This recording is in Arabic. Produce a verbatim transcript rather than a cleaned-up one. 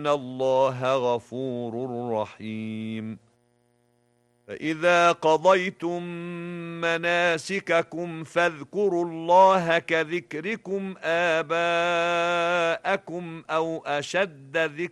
إن الله غفور رحيم. فإذا قضيتم مناسككم فاذكروا الله كذكركم آباءكم أو أشد ذكرا